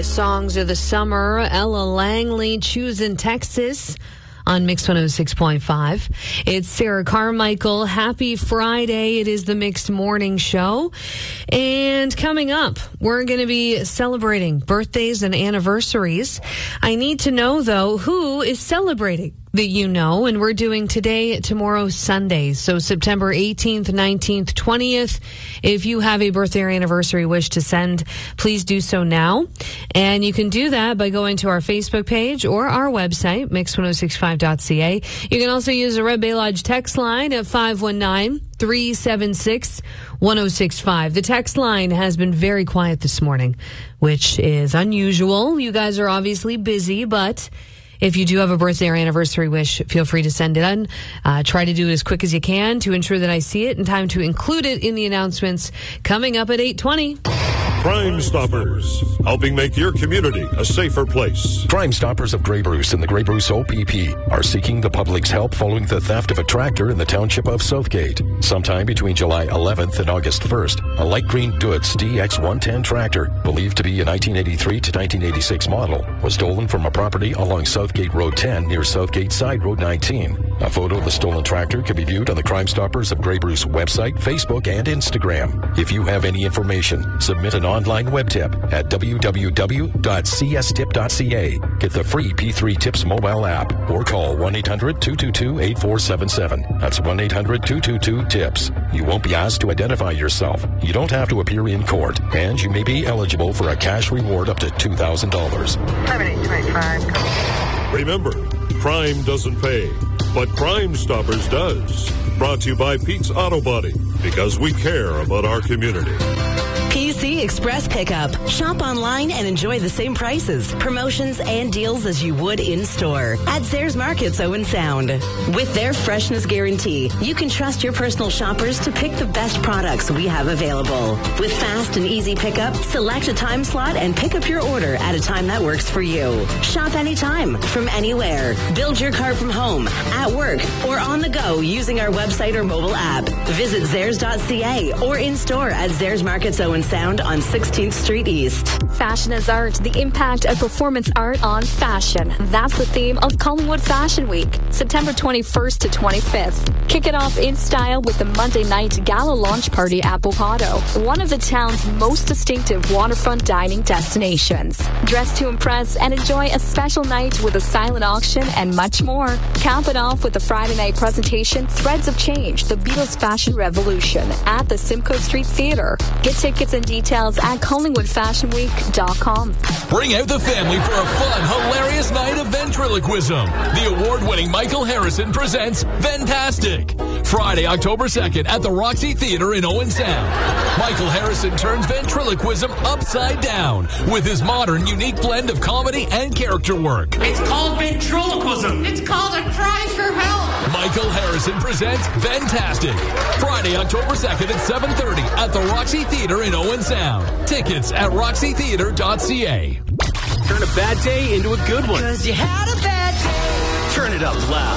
songs of the summer. Ella Langley, Choosing Texas on Mix 106.5. It's Sarah Carmichael. Happy Friday. It is the Mixed Morning Show. And coming up, we're going to be celebrating birthdays and anniversaries. I need to know, though, who is celebrating that you know, and we're doing today, tomorrow, Sunday. So September 18th, 19th, 20th. If you have a birthday or anniversary wish to send, please do so now. And you can do that by going to our Facebook page or our website, mix1065.ca. You can also use the Red Bay Lodge text line at 519-376-1065. The text line has been very quiet this morning, which is unusual. You guys are obviously busy, but if you do have a birthday or anniversary wish, feel free to send it in. Try to do it as quick as you can to ensure that I see it in time to include it in the announcements coming up at 8:20. Crime Stoppers, helping make your community a safer place. Crime Stoppers of Grey Bruce and the Grey Bruce OPP are seeking the public's help following the theft of a tractor in the township of Southgate. Sometime between July 11th and August 1st, a light green Dutz DX110 tractor, believed to be a 1983 to 1986 model, was stolen from a property along Southgate Road 10 near Southgate Side Road 19. A photo of the stolen tractor can be viewed on the Crime Stoppers of Grey Bruce website, Facebook, and Instagram. If you have any information, submit an online web tip at www.cstip.ca. Get the free P3 Tips mobile app or call 1-800-222-8477. That's 1-800-222-TIPS. You won't be asked to identify yourself. You don't have to appear in court, and you may be eligible for a cash reward up to $2,000. 7825. Remember, crime doesn't pay, but Crime Stoppers does. Brought to you by Pete's Auto Body, because we care about our community. PC Express Pickup. Shop online and enjoy the same prices, promotions, and deals as you would in-store at Zayres Markets Owen Sound. With their freshness guarantee, you can trust your personal shoppers to pick the best products we have available. With fast and easy pickup, select a time slot and pick up your order at a time that works for you. Shop anytime, from anywhere. Build your cart from home, at work, or on the go using our website or mobile app. Visit Zayres.ca or in-store at Zayres Markets Owen Sound on 16th Street East. Fashion is art, the impact of performance art on fashion. That's the theme of Collingwood Fashion Week, September 21st to 25th. Kick it off in style with the Monday night gala launch party at Bovado, one of the town's most distinctive waterfront dining destinations. Dress to impress and enjoy a special night with a silent auction and much more. Cap it off with the Friday night presentation, Threads of Change, the Beatles Fashion Revolution at the Simcoe Street Theatre. Get tickets and details at CollingwoodFashionWeek.com. Bring out the family for a fun, hilarious night of ventriloquism. The award-winning Michael Harrison presents Ventastic. Friday, October 2nd at the Roxy Theatre in Owen Sound. Michael Harrison turns ventriloquism upside down with his modern, unique blend of comedy and character work. It's called ventriloquism. It's called a cry for help. Michael Harrison presents Ventastic. Friday, October 2nd at 7:30 at the Roxy Theatre in Owen Sound. Tickets at roxytheatre.ca. Turn a bad day into a good one. 'Cause you had a bad day. Turn it up loud.